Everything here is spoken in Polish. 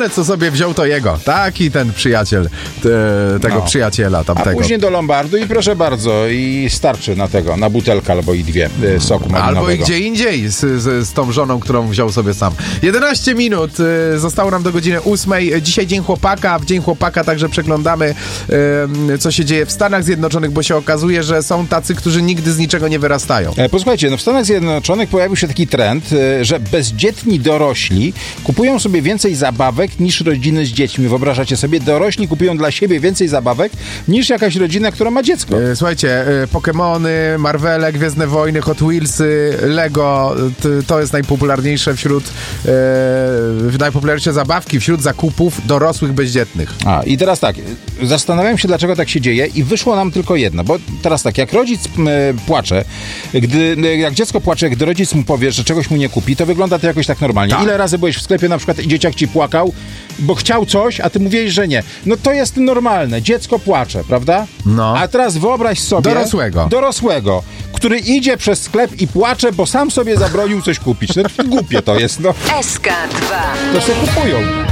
ale co sobie wziął, to jego. Taki ten przyjaciel, tego przyjaciela tamtego. A później do Lombardu i proszę bardzo, i starczy na butelkę albo i dwie soku malinowego. Albo i gdzie indziej z tą żoną, którą wziął sobie sam. 11 minut zostało nam do godziny 8. Dzisiaj Dzień Chłopaka. W Dzień Chłopaka także przeglądamy, co się dzieje w Stanach Zjednoczonych, bo się okazuje, że są tacy, którzy nigdy z niczego nie wyrastają. Posłuchajcie, w Stanach Zjednoczonych pojawił się taki trend, że bezdzietni dorośli kupują sobie więcej zabawek niż rodziny z dziećmi. Wyobrażacie sobie? Dorośli kupują dla siebie więcej zabawek niż jakaś rodzina, która ma dziecko. Słuchajcie, Pokemony, Marvele, Gwiezdne Wojny, Hot Wheelsy, Lego, to jest najpopularniejsze najpopularniejsze zabawki wśród zakupów dorosłych bezdzietnych. I teraz tak, zastanawiałem się, dlaczego tak się dzieje i wyszło nam tylko jedno, bo teraz tak, jak rodzic płacze, jak dziecko płacze, gdy rodzic mu powie, że czegoś mu nie kupi, to wygląda to jakoś tak normalnie. Tak. Ile razy byłeś w sklepie na przykład i dzieciak ci płakał, bo chciał coś, a ty mówiłeś, że nie. No to jest normalne, dziecko płacze, prawda? No. A teraz wyobraź sobie dorosłego, który idzie przez sklep i płacze, bo sam sobie zabronił coś kupić. No głupie to jest, SK2. To sobie kupują.